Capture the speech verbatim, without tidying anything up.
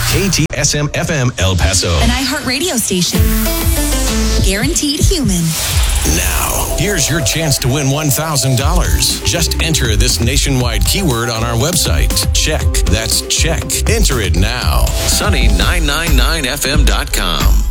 K T S M F M El Paso. An iHeart radio station. Guaranteed human. Now, here's your chance to win one thousand dollars. Just enter this nationwide keyword on our website. Check. That's check. Enter it now. Sunny nine nine nine F M dot com.